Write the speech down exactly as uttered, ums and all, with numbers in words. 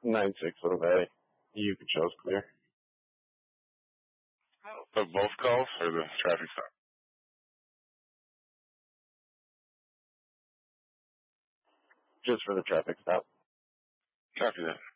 nine six Little Valley. You can show us clear. Of both calls or the traffic stop? Just for the traffic stop. Copy that.